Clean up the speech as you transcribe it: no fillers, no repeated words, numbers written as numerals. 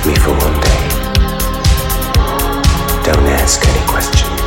me for one day. Don't ask any questions.